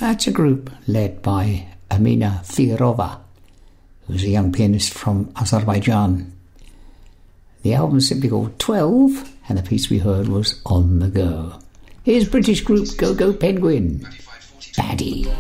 That's a group led by Amina Firova, who's a young pianist from Azerbaijan. The album's simply called 12, and the piece we heard was On the Go. Here's British group Go Go Penguin, Baddie.